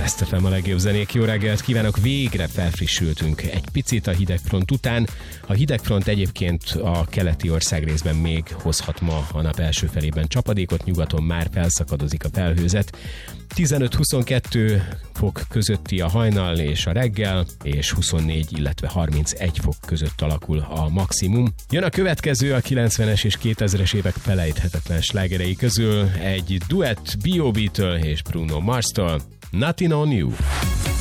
Best FM, a legjobb zenék. Jó reggelt kívánok! Végre felfrissültünk egy picit a hidegfront után. A hidegfront egyébként a keleti országrészben még hozhat ma a nap első felében csapadékot, nyugaton már felszakadozik a felhőzet. 15-22 fok közötti a hajnal és a reggel, és 24, illetve 31 fok között alakul a maximum. Jön a következő, a 90-es és 2000-es évek felejthetetlen slágerei közül egy duett B.O.B.-től és Bruno Mars-tól, Nothing on You.